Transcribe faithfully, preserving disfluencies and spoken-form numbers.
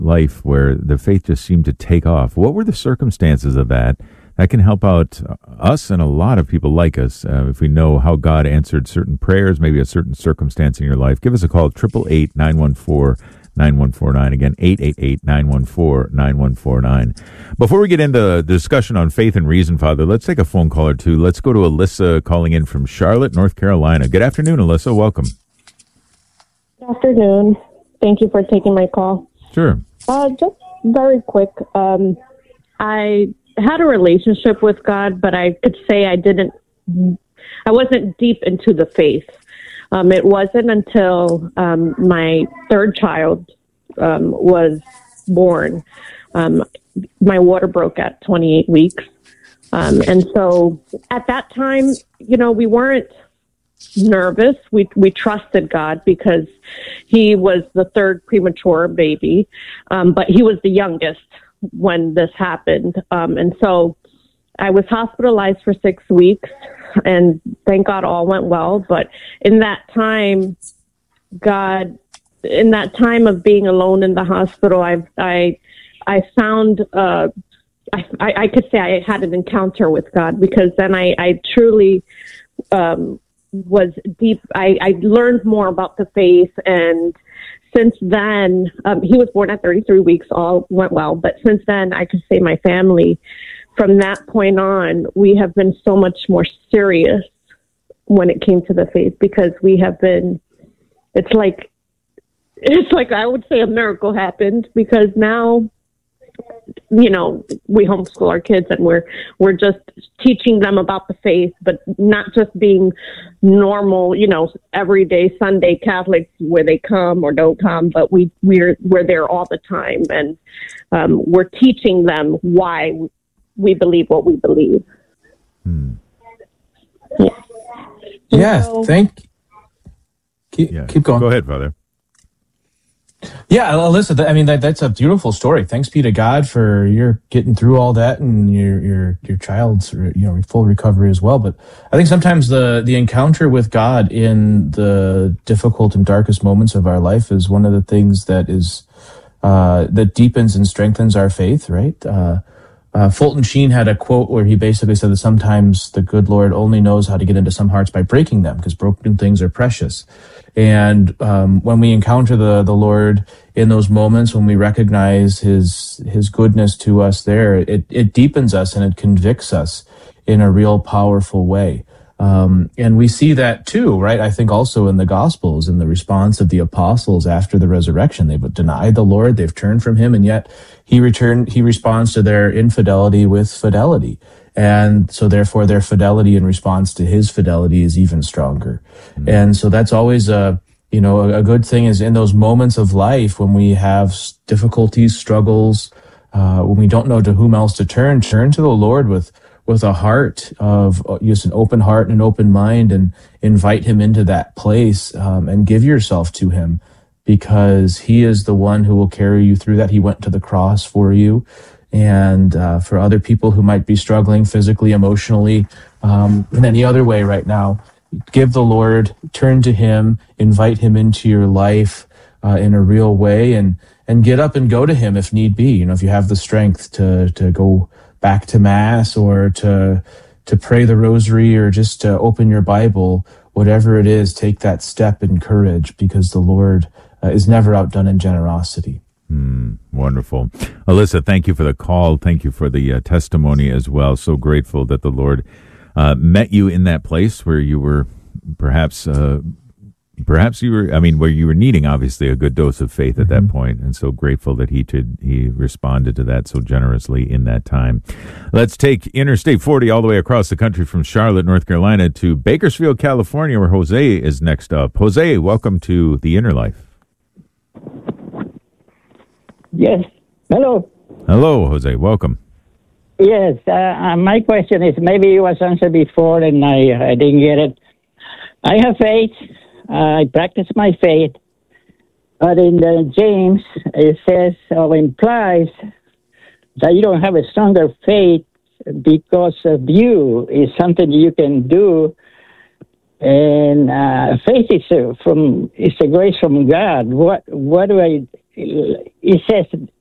life where the faith just seemed to take off. What were the circumstances of that? That can help out us and a lot of people like us uh, if we know how God answered certain prayers, maybe a certain circumstance in your life. Give us a call, eight eight eight, nine one four, nine one four nine. Again, eight eight eight, nine one four, nine one four nine. Before we get into the discussion on faith and reason, Father, let's take a phone call or two. Let's go to Alyssa calling in from Charlotte, North Carolina. Good afternoon, Alyssa. Welcome. Good afternoon. Thank you for taking my call. Sure. Uh, just very quick. Um, I had a relationship with God, but I could say I didn't, I wasn't deep into the faith. Um, it wasn't until um, my third child um, was born. Um, my water broke at twenty-eight weeks. Um, and so at that time, you know, we weren't nervous. We we trusted God because he was the third premature baby, um, but he was the youngest when this happened. Um, and so I was hospitalized for six weeks and thank God all went well. But in that time, God, in that time of being alone in the hospital, I, I, I found, uh, I, I could say I had an encounter with God, because then I, I truly, um, was deep. I, I learned more about the faith, and since then, um, he was born at thirty-three weeks, all went well. But since then, I could say my family, from that point on, we have been so much more serious when it came to the faith, because we have been, it's like, it's like I would say a miracle happened, because now, you know, we homeschool our kids and we're, we're just teaching them about the faith, but not just being normal, you know, everyday Sunday Catholics where they come or don't come, but we, we're, we're there all the time. And um, we're teaching them why we believe what we believe. Hmm. Yeah. Yeah. So, thank keep, Yeah. keep going. Go ahead, Father. Yeah, Alyssa, I mean, that, that's a beautiful story. Thanks be to God for your getting through all that, and your your your child's, you know, full recovery as well. But I think sometimes the the encounter with God in the difficult and darkest moments of our life is one of the things that is uh, that deepens and strengthens our faith, right? Uh, uh, Fulton Sheen had a quote where he basically said that sometimes the good Lord only knows how to get into some hearts by breaking them, because broken things are precious. And um, when we encounter the the Lord in those moments, when we recognize his his goodness to us there, it, it deepens us and it convicts us in a real powerful way. Um, and we see that too, right? I think also in the Gospels, in the response of the apostles after the resurrection. They've denied the Lord, they've turned from him, and yet he returned, he responds to their infidelity with fidelity. And so therefore their fidelity in response to his fidelity is even stronger. Mm-hmm. And so that's always a, you know, a, a good thing is in those moments of life when we have difficulties, struggles, uh, when we don't know to whom else to turn, turn to the Lord with, with a heart of just an open heart and an open mind, and invite him into that place, um, and give yourself to him, because he is the one who will carry you through that. He went to the cross for you. And uh, for other people who might be struggling physically, emotionally, um, in any other way right now, give the Lord, turn to him, invite him into your life uh, in a real way, and and get up and go to him if need be. You know, if you have the strength to to go back to Mass, or to to pray the Rosary, or just to open your Bible, whatever it is, take that step in courage, because the Lord uh, is never outdone in generosity. Mm, wonderful. Alyssa, thank you for the call. Thank you for the uh, testimony as well. So grateful that the Lord uh, met you in that place where you were perhaps, uh, perhaps you were, I mean, where you were needing obviously a good dose of faith at mm-hmm. that point. And so grateful that he did, he responded to that so generously in that time. Let's take Interstate forty all the way across the country from Charlotte, North Carolina to Bakersfield, California, where Jose is next up. Jose, welcome to The Inner Life. Yes. Hello. Hello, Jose. Welcome. Yes. Uh, uh, my question is, maybe it was answered before and I, I didn't get it. I have faith. Uh, I practice my faith. But in the James, it says or implies that you don't have a stronger faith because of you is something you can do And uh, faith is uh, from is a grace from God. What what do I? It says